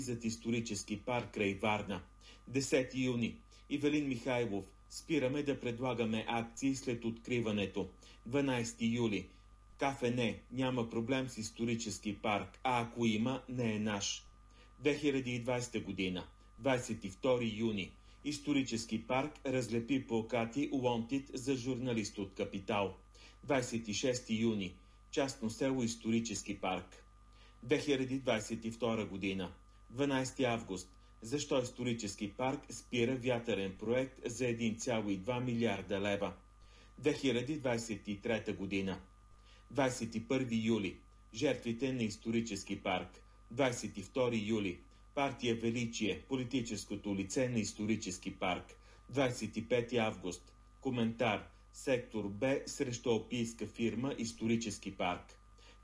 зад исторически парк край Варна. 10 юни. Ивелин Михайлов. Спираме да предлагаме акции след откриването. 12 юли. Кафене. Няма проблем с исторически парк, а ако има, не е наш. 2020 година. 22 юни. Исторически парк разлепи плакати Wanted за журналист от Капитал. 26 юни. Частно село исторически парк. 2022 година. 12 август. Защо исторически парк спира вятърен проект за 1,2 милиарда лева? 2023 година. 21 юли. Жертвите на исторически парк. 22 юли. Партия Величие, политическото лице на исторически парк. 25 август. Коментар. Сектор Б срещу алпийска фирма исторически парк.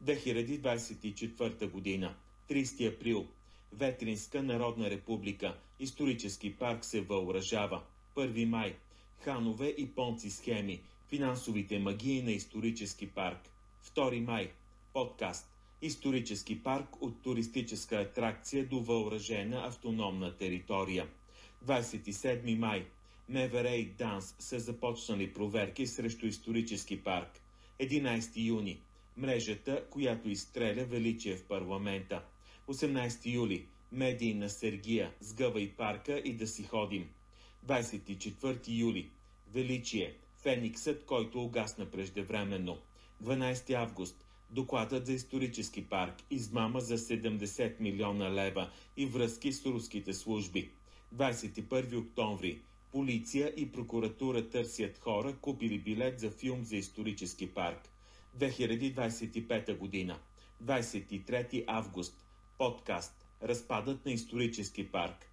2024 година. 30 април. Ветринска народна република. Исторически парк се въоръжава. 1 май. Ханове и понци схеми. Финансовите магии на исторически парк. 2 май. Подкаст. Исторически парк от туристическа атракция до въоръжена автономна територия. 27 май. МВР и ДАНС са започнали проверки срещу исторически парк. 11 юни. Мрежата, която изстреля Величие в парламента. 18 юли. Медии на Сергия. Сгъвай парка и да си ходим. 24 юли. Величие. Фениксът, който угасна преждевременно. 12 август. Докладът за исторически парк. Измама за 70 милиона лева и връзки с руските служби. 21 октомври. Полиция и прокуратура търсят хора, купили билет за филм за исторически парк. 2025 година. 23 август. Подкаст. Разпадът на исторически парк.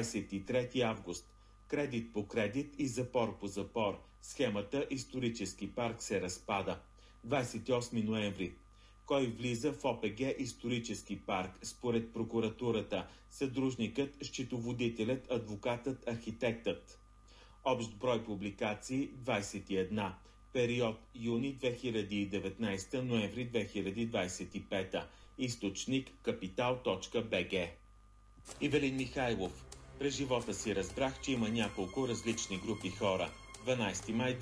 23 август. Кредит по кредит и запор по запор. Схемата исторически парк се разпада. 28 ноември. Кой влиза в ОПГ исторически парк? Според прокуратурата, съдружникът, счетоводителят, адвокатът, архитектът. Общ брой публикации 21. Период юни 2019 ноември 2025. Източник Капитал.bg. Ивелин Михайлов. През живота си разбрах, че има няколко различни групи хора. 12 май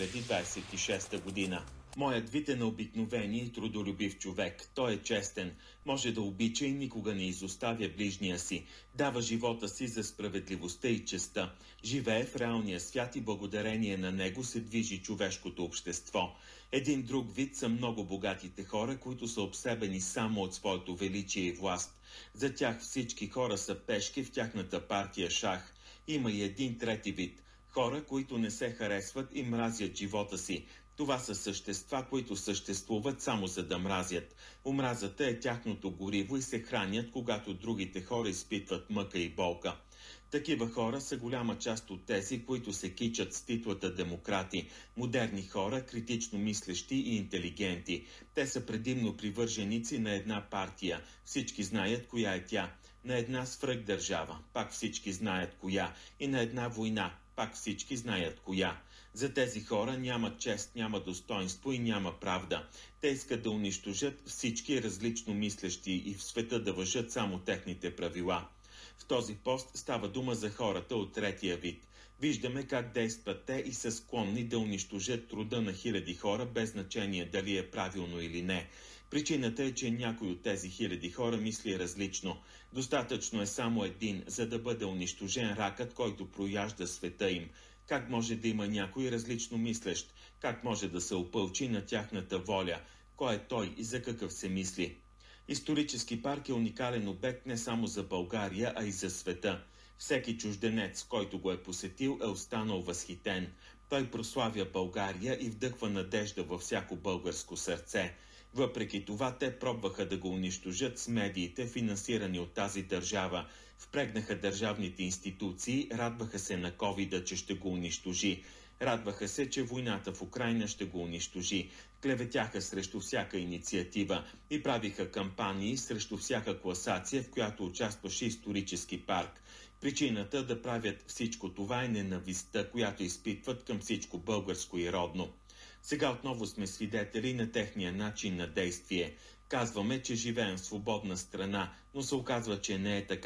2026 година. Моят вид е на обикновение и трудолюбив човек. Той е честен, може да обича и никога не изоставя ближния си. Дава живота си за справедливостта и честта. Живее в реалния свят и благодарение на него се движи човешкото общество. Един друг вид са много богатите хора, които са обсебени само от своето величие и власт. За тях всички хора са пешки в тяхната партия шах. Има и един трети вид. Хора, които не се харесват и мразят живота си. Това са същества, които съществуват само за да мразят. Омразата е тяхното гориво и се хранят, когато другите хора изпитват мъка и болка. Такива хора са голяма част от тези, които се кичат с титлата демократи, модерни хора, критично мислещи и интелигенти. Те са предимно привърженици на една партия. Всички знаят коя е тя. На една свръхдържава, пак всички знаят коя. И на една война, пак всички знаят коя. За тези хора няма чест, няма достоинство и няма правда. Те искат да унищожат всички различно мислещи и в света да важат само техните правила. В този пост става дума за хората от третия вид. Виждаме как действат те и са склонни да унищожат труда на хиляди хора, без значение дали е правилно или не. Причината е, че някой от тези хиляди хора мисли различно. Достатъчно е само един, за да бъде унищожен ракът, който прояжда света им. Как може да има някой различно мислещ? Как може да се опълчи на тяхната воля? Кой е той и за какъв се мисли? Исторически парк е уникален обект не само за България, а и за света. Всеки чужденец, който го е посетил, е останал възхитен. Той прославя България и вдъхва надежда във всяко българско сърце. Въпреки това, те пробваха да го унищожат с медиите, финансирани от тази държава. Впрегнаха държавните институции, радваха се на ковида, че ще го унищожи. Радваха се, че войната в Украйна ще го унищожи. Клеветяха срещу всяка инициатива и правиха кампании срещу всяка класация, в която участваше исторически парк. Причината да правят всичко това е ненавистта, която изпитват към всичко българско и родно. Сега отново сме свидетели на техния начин на действие. Казваме, че живеем в свободна страна, но се оказва, че не е така.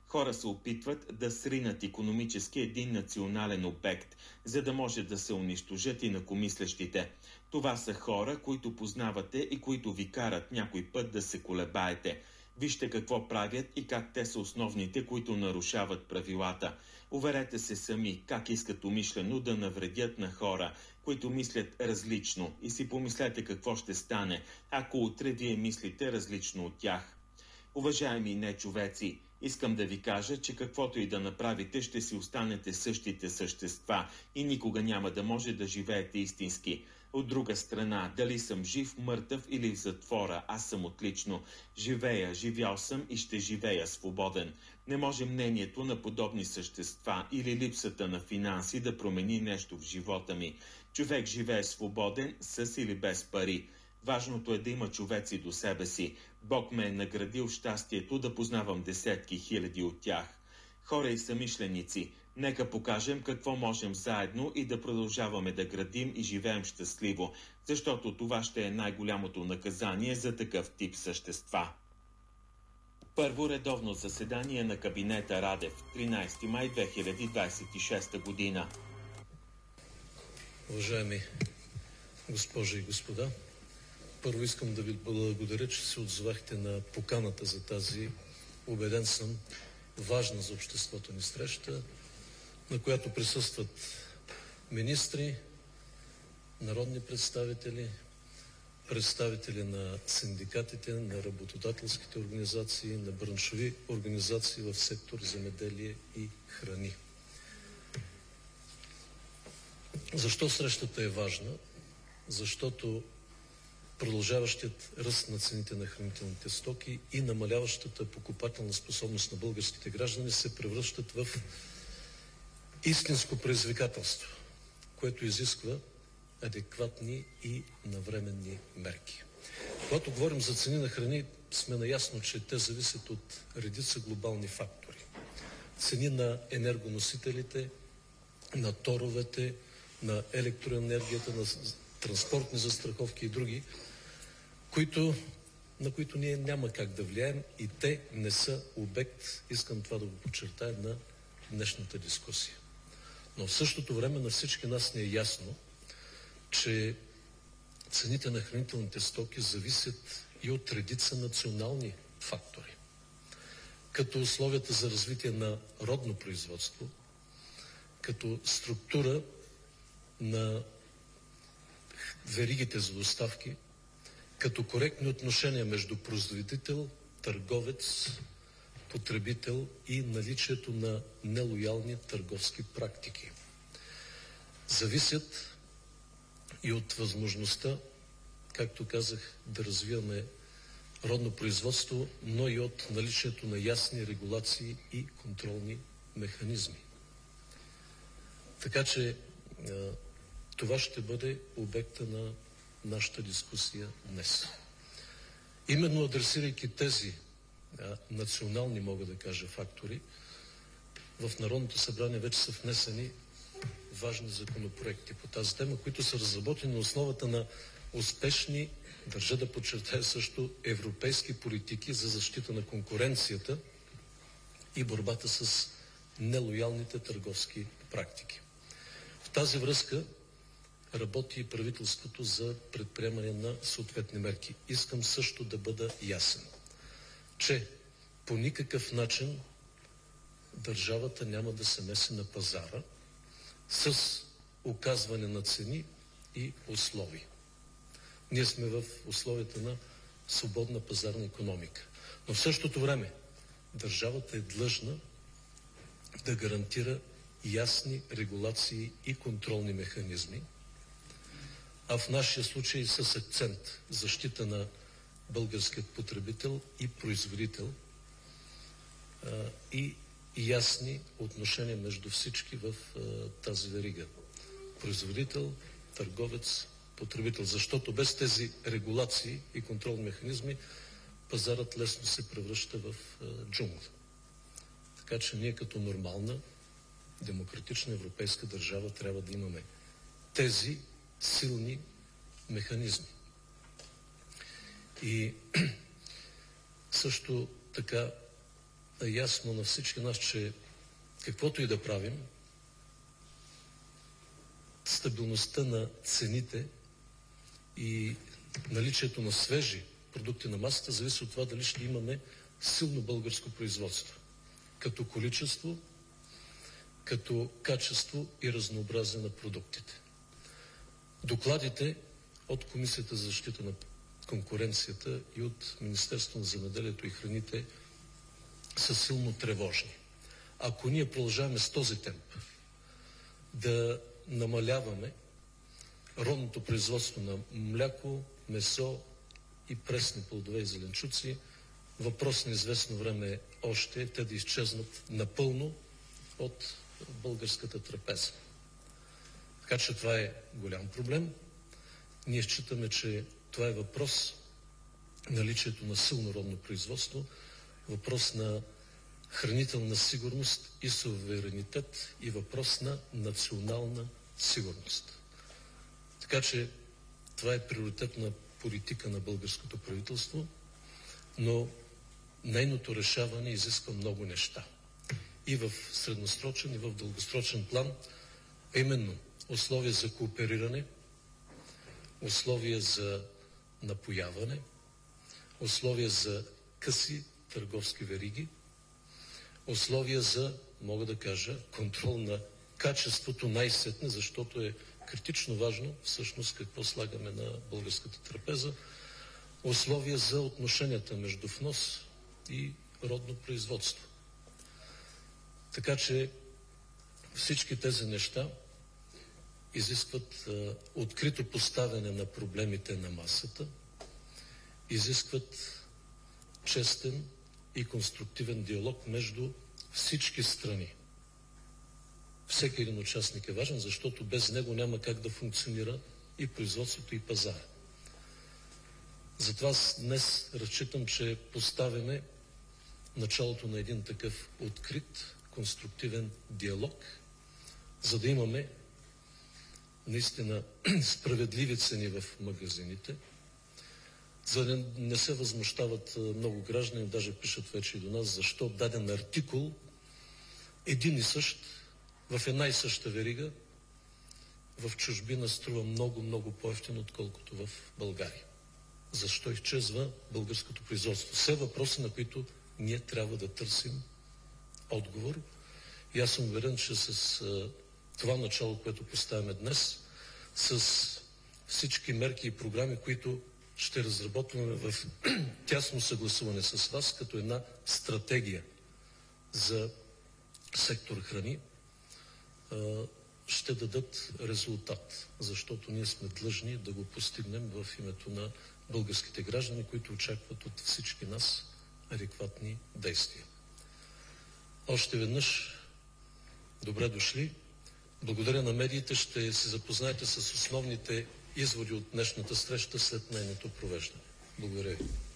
Хора се опитват да сринат икономически един национален обект, за да може да се унищожат инакомислещите. Това са хора, които познавате и които ви карат някой път да се колебаете. Вижте какво правят и как те са основните, които нарушават правилата. Уверете се сами как искат умишлено да навредят на хора, които мислят различно, и си помислете какво ще стане, ако утре вие мислите различно от тях. Уважаеми нечовеци, искам да ви кажа, че каквото и да направите, ще си останете същите същества и никога няма да може да живеете истински. От друга страна, дали съм жив, мъртъв или в затвора, аз съм отлично. Живея, живял съм и ще живея свободен. Не може мнението на подобни същества или липсата на финанси да промени нещо в живота ми. Човек живее свободен, с или без пари. Важното е да има човеци до себе си. Бог ме е наградил щастието да познавам десетки хиляди от тях. Хора и самишленици, нека покажем какво можем заедно и да продължаваме да градим и живеем щастливо, защото това ще е най-голямото наказание за такъв тип същества. Първо редовно заседание на кабинета Радев, 13 май 2026 година. Уважаеми госпожи и господа, първо искам да ви благодаря, че се отзовахте на поканата за тази, убеден съм, важна за обществото ни среща, на която присъстват министри, народни представители, представители на синдикатите, на работодателските организации, на браншови организации в сектор земеделие и храни. Защо срещата е важна? Защото продължаващият ръст на цените на хранителните стоки и намаляващата покупателна способност на българските граждани се превръщат в истинско предизвикателство, което изисква адекватни и навременни мерки. Когато говорим за цени на храни, сме наясно, че те зависят от редица глобални фактори. Цени на енергоносителите, на торовете, на електроенергията, на транспортни застраховки и други, на които ние няма как да влияем и те не са обект, искам това да го подчертая, на днешната дискусия. Но в същото време на всички нас не е ясно, че цените на хранителните стоки зависят и от редица национални фактори, като условията за развитие на родно производство, като структура на веригите за доставки, като коректни отношения между производител, търговец, потребител и наличието на нелоялни търговски практики. Зависят и от възможността, както казах, да развиваме родно производство, но и от наличието на ясни регулации и контролни механизми. Така че това ще бъде обекта на нашата дискусия днес. Именно адресирайки тези национални, мога да кажа, фактори, в Народното събрание вече са внесени важни законопроекти по тази тема, които са разработени на основата на успешни, държа да подчертая също, европейски политики за защита на конкуренцията и борбата с нелоялните търговски практики. В тази връзка работи и правителството за предприемане на съответни мерки. Искам също да бъда ясен, че по никакъв начин държавата няма да се меси на пазара с оказване на цени и условия. Ние сме в условията на свободна пазарна икономика. Но в същото време държавата е длъжна да гарантира ясни регулации и контролни механизми, а в нашия случай с акцент защита на българският потребител и производител и ясни отношения между всички в тази верига. Производител, търговец, потребител. Защото без тези регулации и контролни механизми пазарът лесно се превръща в джунгла. Така че ние като нормална, демократична европейска държава трябва да имаме тези силни механизми. И също така ясно на всички нас, че каквото и да правим, стабилността на цените и наличието на свежи продукти на масата зависи от това дали ще имаме силно българско производство. Като количество, като качество и разнообразие на продуктите. Докладите от Комисията за защита на конкуренцията и от Министерството на земеделието и храните са силно тревожни. Ако ние продължаваме с този темп да намаляваме родното производство на мляко, месо и пресни плодове и зеленчуци, въпрос на известно време още е те да изчезнат напълно от българската трапеза. Така че това е голям проблем. Ние считаме, че това е въпрос наличието на силно родно производство, въпрос на хранителна сигурност и суверенитет и въпрос на национална сигурност. Така че това е приоритетна политика на българското правителство, но нейното решаване изисква много неща. И в средносрочен, и в дългосрочен план, а именно условия за коопериране, условия за напояване, условия за къси търговски вериги, условия за, мога да кажа, контрол на качеството най-сетне, защото е критично важно всъщност какво слагаме на българската трапеза, условия за отношенията между внос и родно производство. Така че всички тези неща изискват открито поставяне на проблемите на масата, изискват честен и конструктивен диалог между всички страни. Всеки един участник е важен, защото без него няма как да функционира и производството, и пазара. Затова днес разчитам, че поставяме началото на един такъв открит, конструктивен диалог, за да имаме наистина справедливи цени в магазините, за да не се възмущават много граждани, даже пишат вече и до нас, защо даден артикул един и същ в една и съща верига в чужбина струва много, много по-евтино, отколкото в България. Защо изчезва българското производство? Все въпроси, на които ние трябва да търсим отговор. И аз съм уверен, че с това начало, което поставяме днес, с всички мерки и програми, които ще разработваме в тясно съгласуване с вас, като една стратегия за сектор храни, ще дадат резултат, защото ние сме длъжни да го постигнем в името на българските граждани, които очакват от всички нас адекватни действия. Още веднъж добре дошли. Благодаря на медиите. Ще се запознаете с основните изводи от днешната среща след нейното провеждане. Благодаря ви.